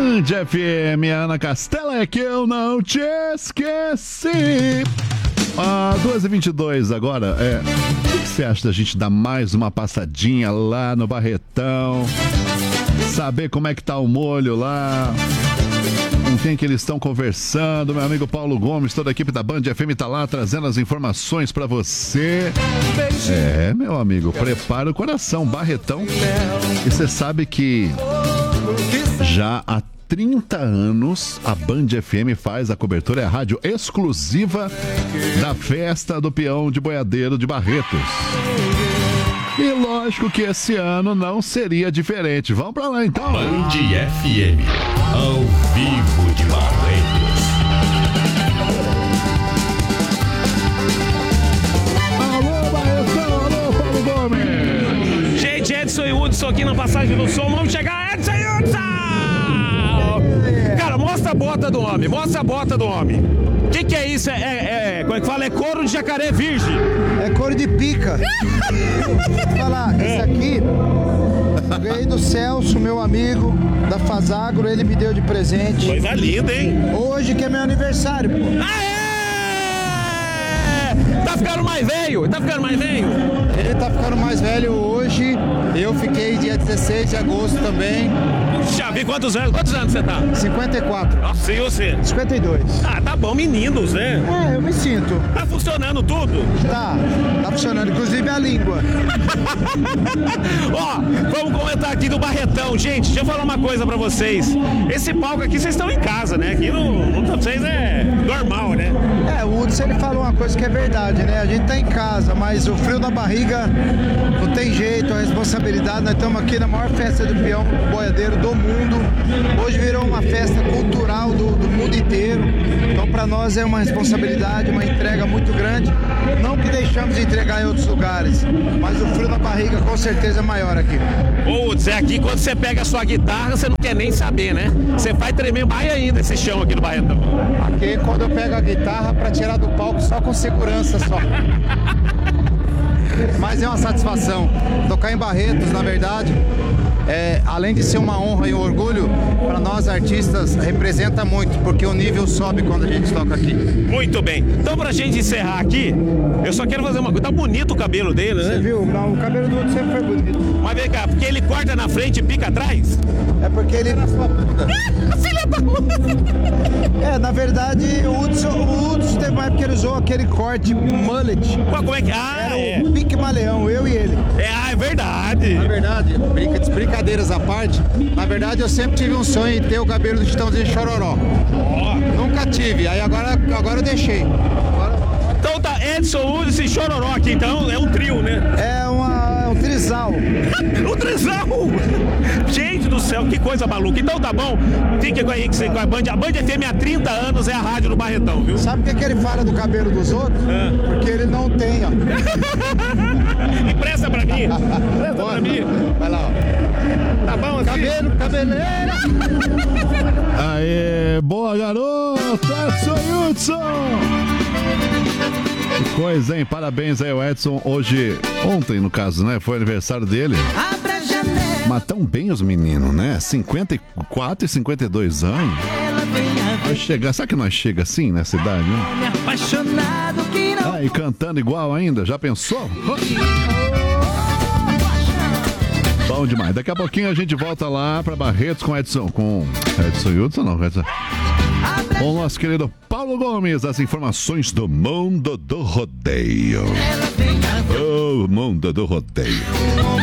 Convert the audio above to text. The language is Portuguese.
Band FM, Ana Castela, é que eu não te esqueci. 2h22 agora. O que você acha da gente dar mais uma passadinha lá no Barretão? Saber como é que tá o molho lá? Com quem que eles estão conversando? Meu amigo Paulo Gomes, toda a equipe da Band FM tá lá trazendo as informações pra você. Meu amigo, prepara o coração, Barretão. E você sabe que já há 30 anos a Band FM faz a cobertura, é a rádio exclusiva da festa do peão de boiadeiro de Barretos. E lógico que esse ano não seria diferente. Vamos pra lá então. Band FM, ao vivo de Barretos. Alô, Barretão, alô, Paulo Gomes. Gente, Edson e Hudson aqui na passagem do som. Vamos chegar, Edson e Hudson! Cara, mostra a bota do homem, mostra a bota do homem. O que é isso? Como é que fala? É couro de jacaré virgem. É couro de pica. Vou falar, esse aqui eu ganhei do Celso, meu amigo da Fazagro, ele me deu de presente. Coisa linda, hein? Hoje que é meu aniversário, pô. Aê! Tá ficando mais velho? Tá ficando mais velho? Ele tá ficando mais velho hoje. Eu fiquei dia 16 de agosto também. Já vi quantos anos você tá? 54. Nossa, e você? 52. Ah, tá bom, meninos, né? Eu me sinto. Tá funcionando tudo? Tá funcionando, inclusive a língua. Ó, vamos comentar aqui do Barretão. Gente, deixa eu falar uma coisa pra vocês. Esse palco aqui, vocês estão em casa, né? Aqui não pra vocês é normal, né? O Hudson, ele falou uma coisa que é verdade, né? A gente tá em casa, mas o frio na barriga não tem jeito, a responsabilidade. Nós estamos aqui na maior festa do peão boiadeiro do mundo. Hoje virou uma festa cultural do mundo inteiro. Então, para nós é uma responsabilidade, uma entrega muito grande. Não que deixamos de entregar em outros lugares, mas o frio na barriga com certeza é maior aqui. Putz, aqui quando você pega a sua guitarra, você não quer nem saber, né? Você vai tremer mais ainda esse chão aqui do Barretão. Aqui quando eu pego a guitarra para tirar do palco só com segurança só. Mas é uma satisfação tocar em Barretos, na verdade. Além de ser uma honra e um orgulho, para nós artistas representa muito, porque o nível sobe quando a gente toca aqui. Muito bem. Então, pra gente encerrar aqui, eu só quero fazer uma coisa. Tá bonito o cabelo dele, né? Você viu? Não, o cabelo do outro sempre foi bonito. Mas vem cá, porque ele corta na frente e pica atrás? É porque ele... Filha da puta! Na verdade, o Hudson teve uma época que ele usou aquele corte mullet. Como é que... Era o pique maleão, eu e ele. É verdade. Na verdade, brincadeiras à parte, na verdade eu sempre tive um sonho de ter o cabelo do Chitãozinho Chororó. Nunca tive, aí agora eu deixei. Então tá, Edson, Hudson e Chororó aqui, então é um trio, né? É um trisal. Um trisal! Gente do céu, que coisa maluca. Então tá bom, fique com aí com a Band. A Band FM há 30 anos é a rádio do Barretão, viu? Sabe por que ele fala do cabelo dos outros? Porque ele não tem, ó. Empresta pra mim. Empresta pra mim. Vai lá, ó. Tá bom assim? Cabeleira. Aê, boa garoto, Edson Hudson. Que coisa, hein? Parabéns aí ao Edson. Ontem no caso, né? Foi aniversário dele. Mas tão bem os meninos, né? 54 e 52 anos. Vai chegar, sabe que nós chega assim nessa idade, né? E cantando igual ainda, já pensou? Bom demais. Daqui a pouquinho a gente volta lá pra Barretos com Edson Hudson, não, Edson. Com o nosso querido Paulo Gomes, as informações do mundo do rodeio. O mundo do rodeio.